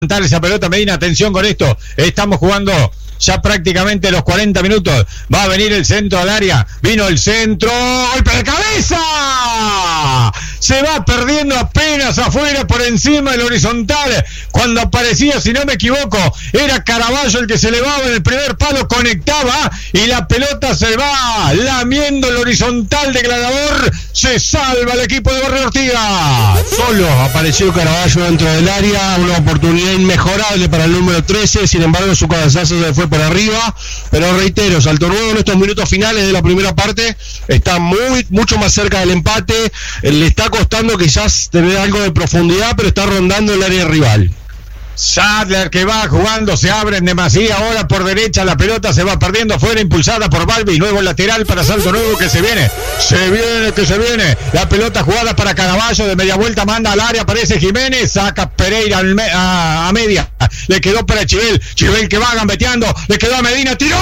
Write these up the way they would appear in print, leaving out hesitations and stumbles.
levantar esa pelota, Medina, atención con esto, estamos jugando ya prácticamente los 40 minutos, va a venir el centro al área, vino el centro, golpe de cabeza, se va perdiendo apenas afuera por encima del horizontal, cuando aparecía, si no me equivoco, era Caraballo el que se elevaba en el primer palo, conectaba y la pelota se va lamiendo el horizontal de Gladiador, se salva el equipo de Barrio Ortigas. Solo apareció Caraballo dentro del área, una oportunidad inmejorable para el número 13, sin embargo su cabezazo se fue por arriba, pero reitero, Salto Nuevo en estos minutos finales de la primera parte está mucho más cerca del empate, le está costando quizás tener algo de profundidad, pero está rondando el área rival. Sadler que va jugando, se abre en demasía, ahora por derecha la pelota se va perdiendo fuera, impulsada por Balbi, nuevo lateral para Salto Nuevo que se viene, la pelota jugada para Caraballo, de media vuelta manda al área, aparece Jiménez, saca Pereira a media, le quedó para Chivel que va gambeteando, le quedó a Medina, tiró,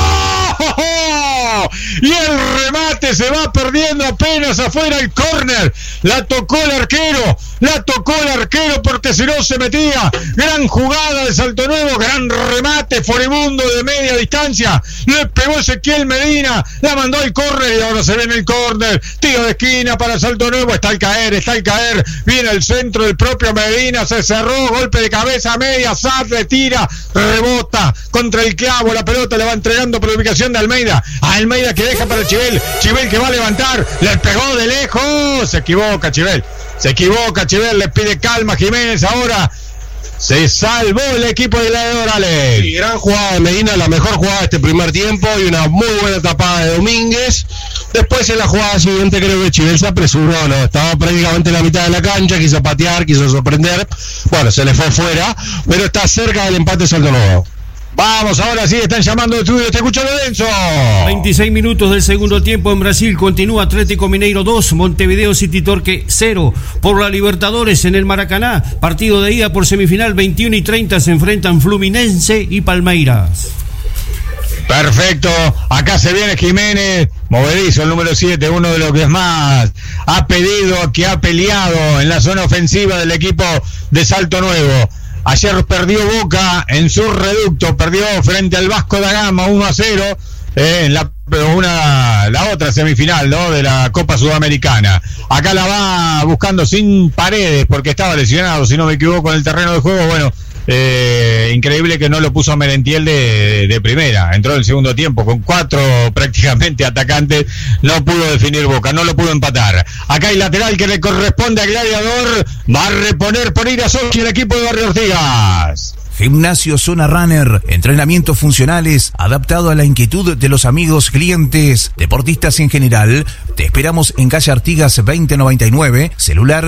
y el remate se va perdiendo apenas afuera, el córner, la tocó el arquero porque si no se metía, gran jugada de Salto Nuevo, gran remate furibundo de media distancia, le pegó Ezequiel Medina, la mandó al córner y ahora se ve en el córner, tiro de esquina para Salto Nuevo, está al caer, viene el centro del propio Medina, se cerró, golpe de cabeza media, Sadler tira, rebota contra el clavo, la pelota le va entregando por la ubicación de Almeida que deja para Chivel que va a levantar, le pegó de lejos, se equivoca Chivel, le pide calma Jiménez, ahora se salvó el equipo de Gladiador, Alex. Sí, gran jugada de Medina, la mejor jugada de este primer tiempo y una muy buena tapada de Domínguez. Después en la jugada siguiente creo que Chivel se apresuró, ¿no? Estaba prácticamente en la mitad de la cancha, quiso patear, quiso sorprender, bueno, se le fue fuera, pero está cerca del empate Salto Nuevo. Vamos, ahora sí, están llamando de estudio, te escucho Lorenzo. 26 minutos del segundo tiempo en Brasil, continúa Atlético Mineiro 2, Montevideo City Torque 0. Por la Libertadores en el Maracaná, partido de ida por semifinal, 21:30 se enfrentan Fluminense y Palmeiras. Perfecto, acá se viene Jiménez, movedizo el número 7, uno de los que más ha pedido, que ha peleado en la zona ofensiva del equipo de Salto Nuevo. Ayer perdió Boca en su reducto, perdió frente al Vasco da Gama 1-0 en la otra semifinal, ¿no?, de la Copa Sudamericana. Acá la va buscando sin Paredes porque estaba lesionado, si no me equivoco, en el terreno de juego. Bueno, increíble que no lo puso a Merentiel de primera, entró en el segundo tiempo con 4 prácticamente atacantes, no pudo definir Boca, no lo pudo empatar. Acá hay lateral que le corresponde a Gladiador, va a reponer por Irasoski el equipo de Barrio Ortigas. Gimnasio Zona Runner, entrenamientos funcionales adaptado a la inquietud de los amigos, clientes, deportistas en general. Te esperamos en calle Artigas 2099, celular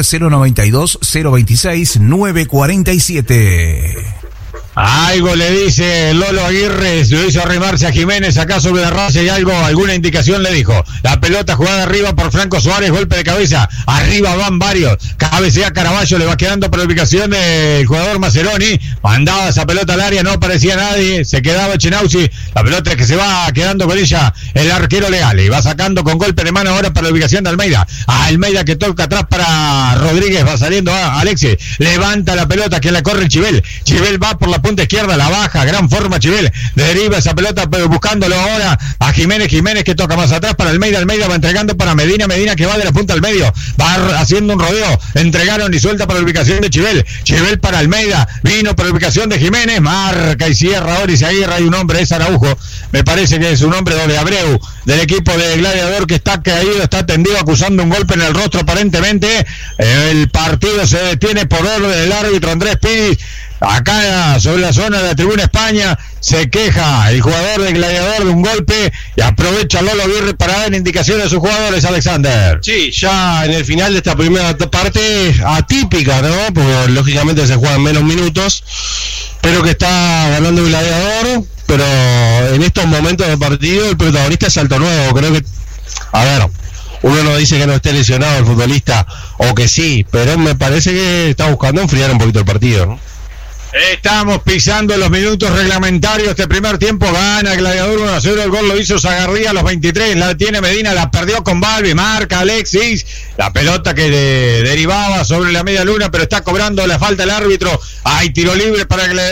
092-026-947. Algo le dice Lolo Aguirre, lo hizo arrimarse a Jiménez acá sobre la raya y alguna indicación le dijo. La pelota jugada arriba por Franco Suárez, golpe de cabeza, arriba van varios, cabecea Caraballo, le va quedando por la ubicación del jugador Maceroni, mandaba esa pelota al área, no aparecía nadie, se quedaba Chenauzi, la pelota que se va quedando con ella el arquero Leal, y va sacando con golpe de mano ahora para la ubicación de Almeida, que toca atrás para Rodríguez, va saliendo a Alexis, levanta la pelota que la corre Chivel va por la punta izquierda, la baja, gran forma Chivel, deriva esa pelota buscándolo ahora a Jiménez que toca más atrás para Almeida va entregando para Medina que va de la punta al medio, va haciendo un rodeo, entregaron y suelta para la ubicación de Chivel para Almeida, vino para la ubicación de Jiménez, marca y cierra ahora y se aguirra, hay un hombre, es Araujo, me parece que es un hombre de Abreu, del equipo de Gladiador, que está caído, está tendido acusando un golpe en el rostro aparentemente. El partido se detiene por orden del árbitro Andrés Piz. Acá sobre la zona de la tribuna España se queja el jugador de Gladiador de un golpe y aprovecha Lolo Aguirre para dar indicaciones a sus jugadores, Alexander. Sí, ya en el final de esta primera parte atípica, ¿no? Porque lógicamente se juegan menos minutos, pero que está ganando Gladiador, pero en estos momentos del partido el protagonista es Salto Nuevo. Creo que, a ver, uno no dice que no esté lesionado el futbolista, o que sí, pero me parece que está buscando enfriar un poquito el partido, ¿no? Estamos pisando los minutos reglamentarios. Este primer tiempo gana Gladiador 1-0. El gol lo hizo Zagarría a los 23. La tiene Medina, la perdió con Balbi. Marca Alexis. La pelota que derivaba sobre la media luna, pero está cobrando la falta el árbitro. Hay tiro libre para Gladiador.